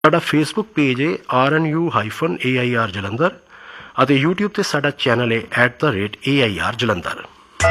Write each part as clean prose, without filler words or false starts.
ਸਾਡਾ Facebook page ਹੈ RNU-AIR Jalandhar ਅਤੇ YouTube ਤੇ ਸਾਡਾ ਚੈਨਲ ਹੈ @AIR ਜਲੰਧਰ।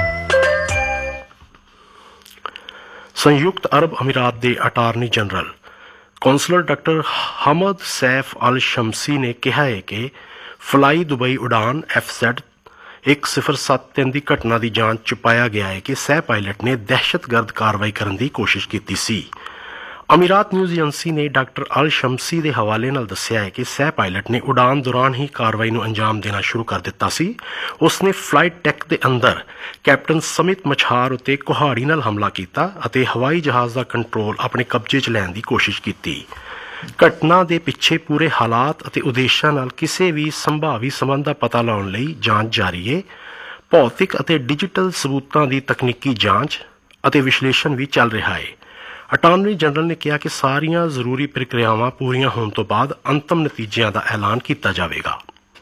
ਸੰਯੁਕਤ ਅਰਬ ਅਮੀਰਾਤ ਦੇ attorney general councillor doctor ਹਮਦ Saif ਅਲ ਸ਼ਮਸੀ ਨੇ ਕਿਹਾ ਹੈ ਕਿ ਫਲਾਈ ਦੁਬਈ ਉਡਾਨ FZ 1073 ਦੀ ਘਟਨਾ ਦੀ ਜਾਂਚ 'ਚ ਪਾਇਆ ਗਿਆ ਹੈ ਕਿ ਸਹਿ ਪਾਇਲਟ ਨੇ ਦਹਿਸ਼ਤਗਰਦ ਕਾਰਵਾਈ ਕਰਨ ਦੀ ਕੋਸ਼ਿਸ਼ ਕੀਤੀ ਸੀ। ਅਮੀਰਾਤ ਨਿਊਜ਼ ਏਜੰਸੀ ਨੇ ਡਾਕਟਰ ਅਲ ਸ਼ਮਸੀ ਦੇ ਹਵਾਲੇ ਨਾਲ ਦੱਸਿਆ ਹੈ ਕਿ ਸਹਿ ਪਾਇਲਟ ਨੇ ਉਡਾਨ ਦੌਰਾਨ ਹੀ ਕਾਰਵਾਈ ਨੂੰ ਅੰਜਾਮ ਦੇਣਾ ਸ਼ੁਰੂ ਕਰ ਦਿੱਤਾ ਸੀ। ਉਸਨੇ ਫਲਾਈਟ ਡੈਕ ਦੇ ਅੰਦਰ ਕੈਪਟਨ ਸਮਿਤ ਮਛਾਰ ਉੱਤੇ ਕੁਹਾੜੀ ਨਾਲ ਹਮਲਾ ਕੀਤਾ ਅਤੇ ਹਵਾਈ ਜਹਾਜ਼ ਦਾ ਕੰਟਰੋਲ ਆਪਣੇ ਕਬਜ਼ੇ 'ਚ ਲੈਣ ਦੀ ਕੋਸ਼ਿਸ਼ ਕੀਤੀ। ਘਟਨਾ ਦੇ ਪਿੱਛੇ ਪੂਰੇ ਹਾਲਾਤ ਅਤੇ ਉਦੇਸ਼ਾਂ ਨਾਲ ਕਿਸੇ ਵੀ ਸੰਭਾਵੀ ਸੰਬੰਧ ਦਾ ਪਤਾ ਲਾਉਣ ਲਈ ਜਾਂਚ ਜਾਰੀ ਹੈ। ਭੌਤਿਕ ਅਤੇ ਡਿਜੀਟਲ ਸਬੂਤਾਂ ਦੀ ਤਕਨੀਕੀ ਜਾਂਚ ਅਤੇ ਵਿਸ਼ਲੇਸ਼ਣ ਵੀ ਚੱਲ ਰਿਹਾ ਹੈ। ਅਟਾਰਨੀ ਜਨਰਲ ਨੇ ਕਿਹਾ ਕਿ ਸਾਰੀਆਂ ਜ਼ਰੂਰੀ ਪ੍ਰਕਿਰਿਆਵਾਂ ਪੂਰੀਆਂ ਹੋਣ ਤੋਂ ਬਾਅਦ ਅੰਤਮ ਨਤੀਜਿਆਂ ਦਾ ਐਲਾਨ ਕੀਤਾ ਜਾਵੇਗਾ।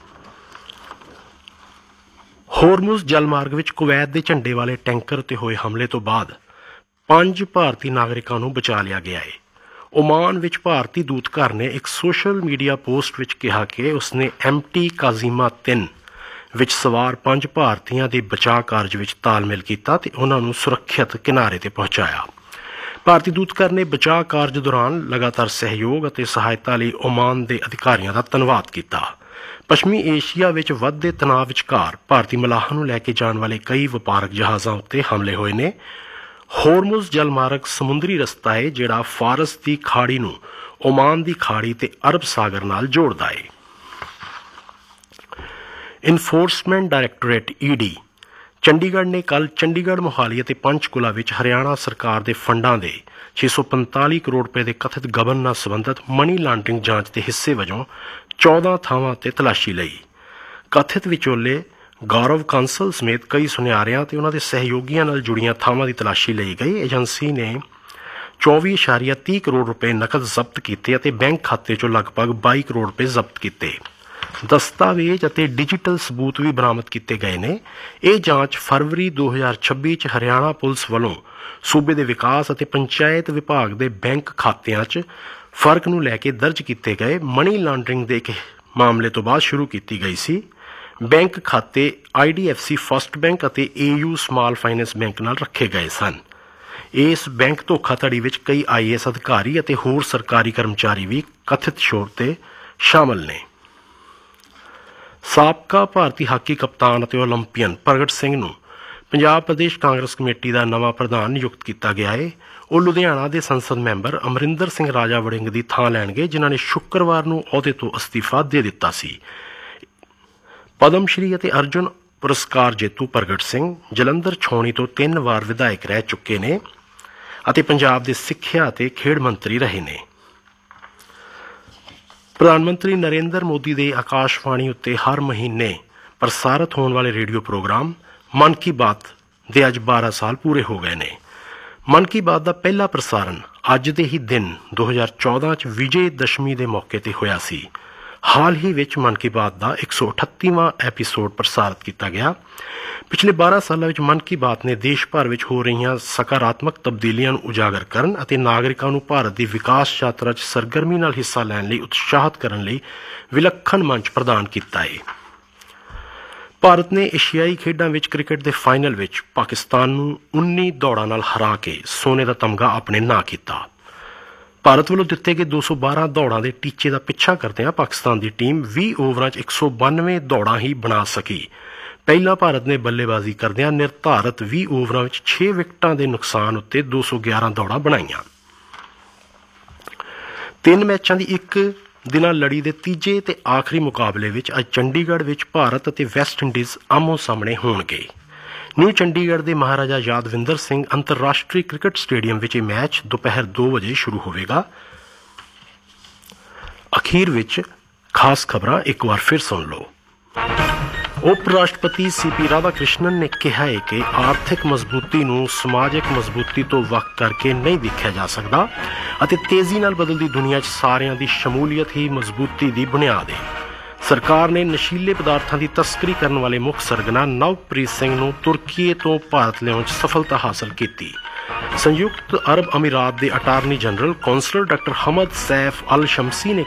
ਹੋਰਮੁਜ਼ ਜਲਮਾਰਗ ਵਿੱਚ ਕੁਵੈਤ ਦੇ ਝੰਡੇ ਵਾਲੇ ਟੈਂਕਰ ਉੱਤੇ ਹੋਏ ਹਮਲੇ ਤੋਂ ਬਾਅਦ 5 ਭਾਰਤੀ ਨਾਗਰਿਕਾਂ ਨੂੰ ਬਚਾ ਲਿਆ ਗਿਆ ਹੈ। ਓਮਾਨ ਵਿੱਚ ਭਾਰਤੀ ਦੂਤਘਰ ਨੇ ਇੱਕ ਸੋਸ਼ਲ ਮੀਡੀਆ ਪੋਸਟ ਵਿੱਚ ਕਿਹਾ ਕਿ ਉਸਨੇ MT ਕਾਜ਼ੀਮਾ 3 ਵਿੱਚ ਸਵਾਰ 5 ਭਾਰਤੀਆਂ ਦੇ ਬਚਾਅ ਕਾਰਜ ਵਿੱਚ ਤਾਲਮੇਲ ਕੀਤਾ ਤੇ ਉਹਨਾਂ ਨੂੰ ਸੁਰੱਖਿਅਤ ਕਿਨਾਰੇ ਤੇ ਪਹੁੰਚਾਇਆ। ਭਾਰਤੀ ਦੂਤਘਰ ਨੇ ਬਚਾਅ ਕਾਰਜ ਦੌਰਾਨ ਲਗਾਤਾਰ ਸਹਿਯੋਗ ਅਤੇ ਸਹਾਇਤਾ ਲਈ ਓਮਾਨ ਦੇ ਅਧਿਕਾਰੀਆਂ ਦਾ ਧੰਨਵਾਦ ਕੀਤਾ। ਪੱਛਮੀ ਏਸ਼ੀਆ ਵਿੱਚ ਵੱਧਦੇ ਤਣਾਅ ਵਿਚਕਾਰ ਭਾਰਤੀ ਮਲਾਹਾਂ ਨੂੰ ਲੈ ਕੇ ਜਾਣ ਵਾਲੇ ਕਈ ਵਪਾਰਕ ਜਹਾਜ਼ਾਂ ਉੱਤੇ ਹਮਲੇ ਹੋਏ ਨੇ। ਹੋਰਮੁਜ਼ ਜਲਮਾਰਗ ਸਮੁੰਦਰੀ ਰਸਤਾ ਹੈ ਜਿਹੜਾ ਫਾਰਸ ਦੀ ਖਾੜੀ ਨੂੰ ਓਮਾਨ ਦੀ ਖਾੜੀ ਤੇ ਅਰਬ ਸਾਗਰ ਨਾਲ ਜੋੜਦਾ ਹੈ। ਇਨਫੋਰਸਮੈਂਟ ਡਾਇਰੈਕਟੋਰੇਟ ED ਚੰਡੀਗੜ੍ਹ ਨੇ ਕੱਲ੍ਹ ਚੰਡੀਗੜ੍ਹ ਮੋਹਾਲੀ ਅਤੇ ਪੰਚਕੂਲਾ ਵਿੱਚ ਹਰਿਆਣਾ ਸਰਕਾਰ ਦੇ ਫੰਡਾਂ ਦੇ 645 ਕਰੋੜ ਰੁਪਏ ਦੇ ਕਥਿਤ ਗਬਨ ਨਾਲ ਸੰਬੰਧਿਤ ਮਨੀ ਲਾਂਡਰਿੰਗ ਜਾਂਚ ਦੇ ਹਿੱਸੇ ਵਜੋਂ 14 ਥਾਵਾਂ ਉੱਤੇ ਤਲਾਸ਼ੀ ਲਈ। ਕਥਿਤ ਵਿਚੋਲੇ ਗੌਰਵ ਕਾਂਸਲ ਸਮੇਤ ਕਈ ਸੁਨਿਆਰਿਆਂ ਅਤੇ ਉਹਨਾਂ ਦੇ ਸਹਿਯੋਗੀਆਂ ਨਾਲ ਜੁੜੀਆਂ ਥਾਵਾਂ ਦੀ ਤਲਾਸ਼ੀ ਲਈ ਗਈ। ਏਜੰਸੀ ਨੇ 24.30 ਕਰੋੜ ਰੁਪਏ ਨਕਦ ਜ਼ਬਤ ਕੀਤੇ ਅਤੇ ਬੈਂਕ ਖਾਤੇ 'ਚੋਂ ਲਗਭਗ 22 ਕਰੋੜ ਰੁਪਏ ਜ਼ਬਤ ਕੀਤੇ। ਦਸਤਾਵੇਜ਼ ਅਤੇ ਡਿਜੀਟਲ ਸਬੂਤ ਵੀ ਬਰਾਮਦ ਕੀਤੇ ਗਏ ਨੇ। ਇਹ ਜਾਂਚ ਫਰਵਰੀ 2026 'ਚ ਹਰਿਆਣਾ ਪੁਲਿਸ ਵੱਲੋਂ ਸੂਬੇ ਦੇ ਵਿਕਾਸ ਅਤੇ ਪੰਚਾਇਤ ਵਿਭਾਗ ਦੇ ਬੈਂਕ ਖਾਤਿਆਂ 'ਚ ਫਰਕ ਨੂੰ ਲੈ ਕੇ ਦਰਜ ਕੀਤੇ ਗਏ ਮਨੀ ਲਾਂਡਰਿੰਗ ਦੇ ਇੱਕ ਮਾਮਲੇ ਤੋਂ ਬਾਅਦ ਸ਼ੁਰੂ ਕੀਤੀ ਗਈ ਸੀ। ਬੈਂਕ ਖਾਤੇ IDFC ਫਸਟ ਬੈਂਕ ਅਤੇ AU ਸਮਾਲ ਫਾਈਨੈਂਸ ਬੈਂਕ ਨਾਲ ਰੱਖੇ ਗਏ ਸਨ। ਇਸ ਬੈਂਕ ਧੋਖਾਧੜੀ ਵਿੱਚ ਕਈ IAS ਅਧਿਕਾਰੀ ਅਤੇ ਹੋਰ ਸਰਕਾਰੀ ਕਰਮਚਾਰੀ ਵੀ ਕਥਿਤ ਤੌਰ 'ਤੇ ਸ਼ਾਮਲ ਨੇ। ਸਾਬਕਾ ਭਾਰਤੀ ਹਾਕੀ ਕਪਤਾਨ ਅਤੇ ਓਲੰਪੀਅਨ ਪ੍ਰਗਟ ਸਿੰਘ ਨੂੰ ਪੰਜਾਬ ਪ੍ਰਦੇਸ਼ ਕਾਂਗਰਸ ਕਮੇਟੀ ਦਾ ਨਵਾਂ ਪ੍ਰਧਾਨ ਨਿਯੁਕਤ ਕੀਤਾ ਗਿਆ ਹੈ। ਉਹ ਲੁਧਿਆਣਾ ਦੇ ਸੰਸਦ ਮੈਂਬਰ ਅਮਰਿੰਦਰ ਸਿੰਘ ਰਾਜਾ ਵੜਿੰਗ ਦੀ ਥਾਂ ਲੈਣਗੇ, ਜਿਨ੍ਹਾਂ ਨੇ ਸ਼ੁੱਕਰਵਾਰ ਨੂੰ ਅਹੁਦੇ ਤੋਂ ਅਸਤੀਫਾ ਦੇ ਦਿੱਤਾ ਸੀ। ਪਦਮ ਸ਼੍ਰੀ ਅਤੇ ਅਰਜੁਨ ਪੁਰਸਕਾਰ ਜੇਤੂ ਪ੍ਰਗਟ ਸਿੰਘ ਜਲੰਧਰ ਛਾਉਣੀ ਤੋਂ 3 ਵਾਰ ਵਿਧਾਇਕ ਰਹਿ ਚੁੱਕੇ ਨੇ ਅਤੇ ਪੰਜਾਬ ਦੇ ਸਿੱਖਿਆ ਅਤੇ ਖੇਡ ਮੰਤਰੀ ਰਹੇ ਨੇ। ਪ੍ਰਧਾਨ ਮੰਤਰੀ ਨਰਿੰਦਰ ਮੋਦੀ ਦੇ ਆਕਾਸ਼ਵਾਣੀ ਉੱਤੇ ਹਰ ਮਹੀਨੇ ਪ੍ਰਸਾਰਿਤ ਹੋਣ ਵਾਲੇ ਰੇਡੀਓ ਪ੍ਰੋਗਰਾਮ ਮਨ ਕੀ ਬਾਤ ਦੇ ਅੱਜ 12 ਸਾਲ ਪੂਰੇ ਹੋ ਗਏ ਨੇ। ਮਨ ਕੀ ਬਾਤ ਦਾ ਪਹਿਲਾ ਪ੍ਰਸਾਰਣ ਅੱਜ ਦੇ ਹੀ ਦਿਨ 2014 'ਚ ਵਿਜੇ ਦਸ਼ਮੀ ਦੇ ਮੌਕੇ 'ਤੇ ਹੋਇਆ ਸੀ। ਹਾਲ ਹੀ ਵਿੱਚ ਮਨ ਕੀ ਬਾਤ ਦਾ 138ਵਾਂ ਐਪੀਸੋਡ ਪ੍ਰਸਾਰਿਤ ਕੀਤਾ ਗਿਆ। ਪਿਛਲੇ 12 ਸਾਲਾਂ ਵਿੱਚ ਮਨ ਕੀ ਬਾਤ ਨੇ ਦੇਸ਼ ਭਰ ਵਿੱਚ ਹੋ ਰਹੀਆਂ ਸਕਾਰਾਤਮਕ ਤਬਦੀਲੀਆਂ ਨੂੰ ਉਜਾਗਰ ਕਰਨ ਅਤੇ ਨਾਗਰਿਕਾਂ ਨੂੰ ਭਾਰਤ ਦੀ ਵਿਕਾਸ ਯਾਤਰਾ 'ਚ ਸਰਗਰਮੀ ਨਾਲ ਹਿੱਸਾ ਲੈਣ ਲਈ ਉਤਸ਼ਾਹਿਤ ਕਰਨ ਲਈ ਵਿਲੱਖਣ ਮੰਚ ਪ੍ਰਦਾਨ ਕੀਤਾ ਹੈ। ਭਾਰਤ ਨੇ ਏਸ਼ੀਆਈ ਖੇਡਾਂ ਵਿੱਚ ਕ੍ਰਿਕਟ ਦੇ ਫਾਈਨਲ ਵਿੱਚ ਪਾਕਿਸਤਾਨ ਨੂੰ 19 ਦੌੜਾਂ ਨਾਲ ਹਰਾ ਕੇ ਸੋਨੇ ਦਾ ਤਮਗਾ ਆਪਣੇ ਨਾਂ ਕੀਤਾ। ਭਾਰਤ ਵੱਲੋਂ ਦਿੱਤੇ ਗਏ 212 ਦੌੜਾਂ ਦੇ ਟੀਚੇ ਦਾ ਪਿੱਛਾ ਕਰਦਿਆਂ ਪਾਕਿਸਤਾਨ ਦੀ ਟੀਮ 20 ਓਵਰਾਂ 'ਚ 192 ਦੌੜਾਂ ਹੀ ਬਣਾ ਸਕੀ। ਪਹਿਲਾਂ ਭਾਰਤ ਨੇ ਬੱਲੇਬਾਜ਼ੀ ਕਰਦਿਆਂ ਨਿਰਧਾਰਤ 20 ਓਵਰਾਂ ਵਿੱਚ 6 ਵਿਕਟਾਂ ਦੇ ਨੁਕਸਾਨ ਉੱਤੇ 211 ਦੌੜਾਂ ਬਣਾਈਆਂ। 3 ਮੈਚਾਂ ਦੀ ਇੱਕ ਦਿਨਾਂ ਲੜੀ ਦੇ ਤੀਜੇ ਤੇ ਆਖਰੀ ਮੁਕਾਬਲੇ ਵਿੱਚ ਅੱਜ ਚੰਡੀਗੜ੍ਹ ਵਿੱਚ ਭਾਰਤ ਅਤੇ ਵੈਸਟ ਇੰਡੀਜ਼ ਆਮੋ ਸਾਹਮਣੇ ਹੋਣਗੇ। ਨਿਊ ਚੰਡੀਗੜ੍ਹ ਦੇ ਮਹਾਰਾਜਾ ਯਾਦਵਿੰਦਰ ਸਿੰਘ ਅੰਤਰਰਾਸ਼ਟਰੀ ਕ੍ਰਿਕਟ ਸਟੇਡੀਅਮ ਵਿੱਚ ਇਹ ਮੈਚ ਦੁਪਹਿਰ 2 ਵਜੇ ਸ਼ੁਰੂ ਹੋਵੇਗਾ। ਅਖੀਰ ਵਿੱਚ ਖਾਸ ਖਬਰਾਂ ਇੱਕ ਵਾਰ ਫਿਰ ਸੁਣ ਲਓ। ਉਪ ਰਾਸ਼ਟਰਪਤੀ CP ਰਾਧਾਕ੍ਰਿਸ਼ਨਨ ਨੇ ਕਿਹਾ ਹੈ ਕਿ ਆਰਥਿਕ ਮਜ਼ਬੂਤੀ ਨੂੰ ਸਮਾਜਿਕ ਮਜ਼ਬੂਤੀ ਤੋਂ ਵੱਖ ਕਰਕੇ ਨਹੀਂ ਦੇਖਿਆ ਜਾ ਸਕਦਾ ਅਤੇ ਤੇਜ਼ੀ ਨਾਲ ਬਦਲਦੀ ਦੁਨੀਆ 'ਚ ਸਾਰਿਆਂ ਦੀ ਸ਼ਮੂਲੀਅਤ ਹੀ ਮਜ਼ਬੂਤੀ ਦੀ ਬੁਨਿਆਦ ਹੈ। ਸਰਕਾਰ ਨੇ ਨਸ਼ੀਲੇ ਪਦਾਰਥਾਂ ਦੀ ਤਸਕਰੀ ਕਰਨ ਵਾਲੇ ਮੁੱਖ ਸਰਗਨਾ ਨਵਪ੍ਰੀਤ ਸਿੰਘ ਨੂੰ ਤੁਰਕੀ ਤੋਂ ਭਾਰਤ ਲਿਆਉਣ 'ਚ ਸਫਲਤਾ ਹਾਸਲ ਕੀਤੀ। संयुक्त अरब अमीरात के अटारनी जनरल कौंसलर डॉक्टर हमद सैफ अल शमसी ने